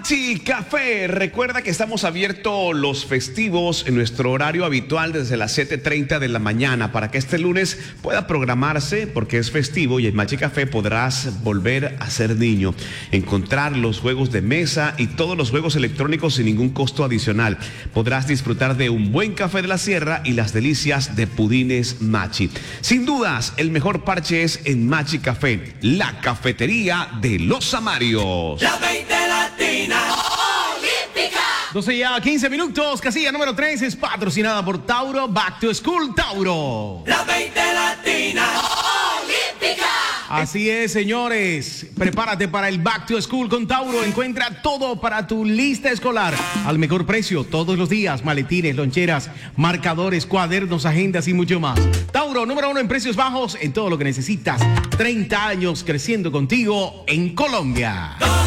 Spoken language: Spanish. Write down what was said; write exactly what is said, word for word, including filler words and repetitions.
Machi Café. Recuerda que estamos abiertos los festivos en nuestro horario habitual desde las siete treinta de la mañana para que este lunes pueda programarse porque es festivo y en Machi Café podrás volver a ser niño, encontrar los juegos de mesa y todos los juegos electrónicos sin ningún costo adicional. Podrás disfrutar de un buen café de la sierra y las delicias de pudines Machi. Sin dudas, el mejor parche es en Machi Café, la cafetería de los Amarios. La veinte Latina Olímpica. doce ya, quince minutos. Casilla número tres es patrocinada por Tauro. Back to School, Tauro. La veinte Latina Olímpica. Así es, señores. Prepárate para el Back to School con Tauro. Encuentra todo para tu lista escolar al mejor precio todos los días. Maletines, loncheras, marcadores, cuadernos, agendas y mucho más. Tauro, número uno en precios bajos en todo lo que necesitas. treinta años creciendo contigo en Colombia.